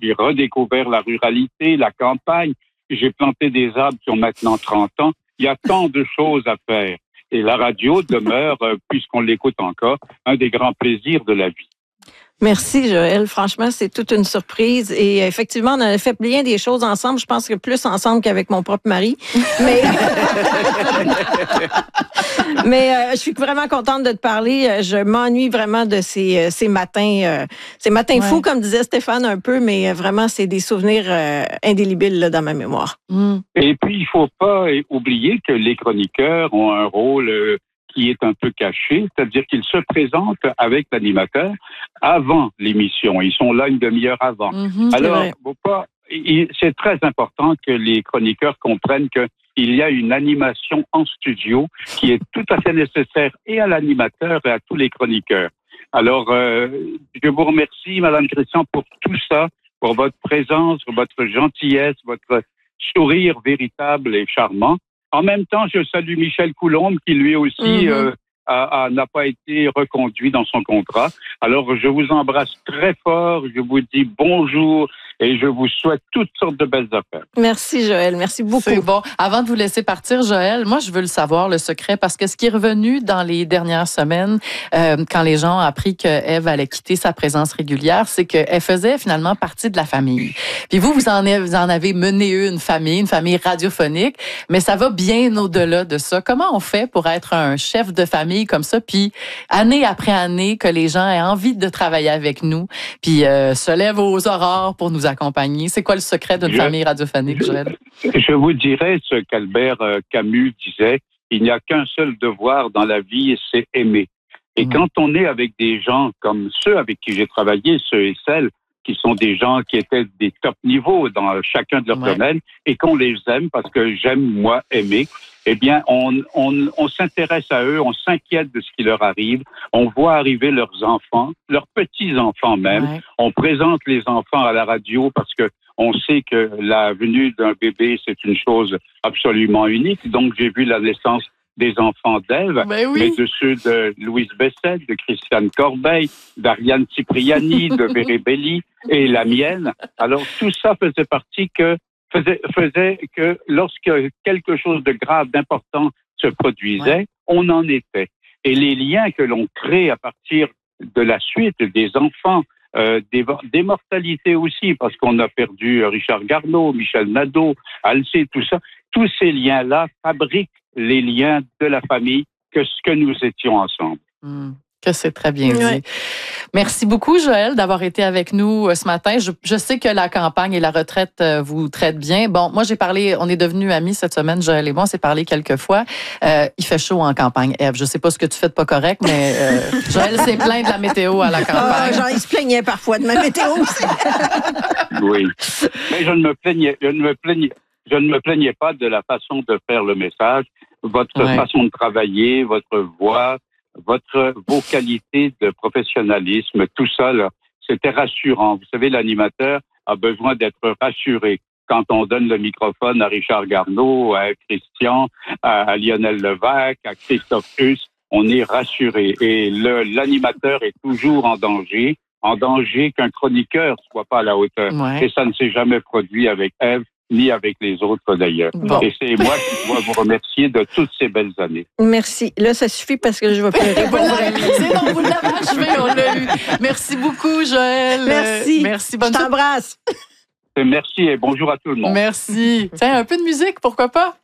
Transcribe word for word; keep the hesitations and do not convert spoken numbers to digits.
j'ai redécouvert la ruralité, la campagne. J'ai planté des arbres qui ont maintenant trente ans. Il y a tant de choses à faire. Et la radio demeure, euh, puisqu'on l'écoute encore, un des grands plaisirs de la vie. Merci, Joël. Franchement, c'est toute une surprise. Et effectivement, on a fait bien des choses ensemble. Je pense que plus ensemble qu'avec mon propre mari. Mais, Mais euh, je suis vraiment contente de te parler. Je m'ennuie vraiment de ces, ces matins, euh, ces matins ouais. fous, comme disait Stéphane un peu, mais vraiment, c'est des souvenirs euh, indélébiles là, dans ma mémoire. Mm. Et puis, il ne faut pas oublier que les chroniqueurs ont un rôle... Euh, qui est un peu caché, c'est-à-dire qu'ils se présentent avec l'animateur avant l'émission. Ils sont là une demi-heure avant. Mm-hmm, Alors, faut pas, il, c'est très important que les chroniqueurs comprennent qu'il y a une animation en studio qui est tout à fait nécessaire et à l'animateur et à tous les chroniqueurs. Alors, euh, je vous remercie, Madame Christian, pour tout ça, pour votre présence, votre gentillesse, votre sourire véritable et charmant. En même temps, je salue Michel Coulombe qui lui aussi mm-hmm. euh, a, a, n'a pas été reconduit dans son contrat. Alors, je vous embrasse très fort, je vous dis bonjour et je vous souhaite toutes sortes de belles affaires. Merci Joël, merci beaucoup. C'est bon. Avant de vous laisser partir, Joël, moi je veux le savoir, le secret, parce que ce qui est revenu dans les dernières semaines, euh, quand les gens ont appris que Ève allait quitter sa présence régulière, c'est qu'elle faisait finalement partie de la famille. Puis vous, vous en, avez, vous en avez mené une famille, une famille radiophonique, mais ça va bien au-delà de ça. Comment on fait pour être un chef de famille comme ça, puis année après année, que les gens aient envie de travailler avec nous, puis euh, se lèvent aux aurores pour nous accompagner? C'est quoi le secret d'une je, famille radiophonique, Joël? Je vous dirais ce qu'Albert Camus disait, il n'y a qu'un seul devoir dans la vie, c'est aimer. Et mmh. quand on est avec des gens comme ceux avec qui j'ai travaillé, ceux et celles qui sont des gens qui étaient des top niveaux dans chacun de leurs ouais. domaines, et qu'on les aime, parce que j'aime, moi, aimer, eh bien, on, on, on s'intéresse à eux, on s'inquiète de ce qui leur arrive, on voit arriver leurs enfants, leurs petits-enfants même, ouais. on présente les enfants à la radio parce que on sait que la venue d'un bébé, c'est une chose absolument unique, donc j'ai vu la naissance des enfants d'Ève, ben oui. mais de ceux de Louise Bessette, de Christiane Corbeil, d'Ariane Cipriani, de Véré Belli et la mienne. Alors, tout ça faisait partie que, faisait, faisait que lorsque quelque chose de grave, d'important se produisait, ouais. on en était. Et les liens que l'on crée à partir de la suite des enfants, euh, des, des mortalités aussi, parce qu'on a perdu Richard Garneau, Michel Nadeau, Alcé, tout ça, tous ces liens-là fabriquent les liens de la famille que ce que nous étions ensemble. Mmh, que c'est très bien dit. Ouais. Merci beaucoup, Joël, d'avoir été avec nous ce matin. Je, je sais que la campagne et la retraite vous traitent bien. Bon, moi, j'ai parlé, on est devenus amis cette semaine, Joël et moi, on s'est parlé quelques fois. Euh, il fait chaud en campagne, Ève. Je sais pas ce que tu fais de pas correct, mais euh, Joël s'est plaint de la météo à la campagne. Oh, genre, il se plaignait parfois de ma météo aussi. Oui, mais je ne me plaignais, je ne me plaignais, je ne me plaignais pas de la façon de faire le message, votre ouais. façon de travailler, votre voix, votre, vos qualités de professionnalisme, tout ça, là, c'était rassurant. Vous savez, l'animateur a besoin d'être rassuré. Quand on donne le microphone à Richard Garneau, à Christian, à Lionel Levac, à Christophe Huss, on est rassuré. Et le, l'animateur est toujours en danger, en danger qu'un chroniqueur soit pas à la hauteur. Ouais. Et ça ne s'est jamais produit avec Ève, ni avec les autres d'ailleurs. Bon. Et c'est moi qui dois vous remercier de toutes ces belles années. Merci. Là, ça suffit parce que je vais pleurer. Vous l'avez, c'est bon, vous l'avez achevé, on l'a eu. Merci beaucoup, Joël. Merci. Merci. Bonne je t'embrasse. Merci et bonjour à tout le monde. Merci. Tiens, un peu de musique, pourquoi pas?